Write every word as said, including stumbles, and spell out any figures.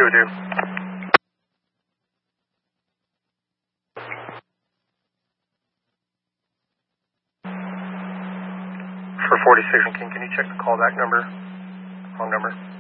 with you. For forty-six, can, can you check the callback number? Wrong number.